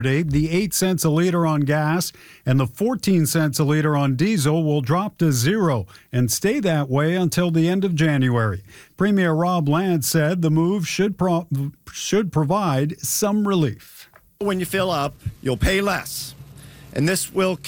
The 8 cents a liter on gas and the 14 cents a liter on diesel will drop to zero and stay that way until the end of January. Premier Rob Lance said the move should provide some relief. When you fill up, you'll pay less, and this will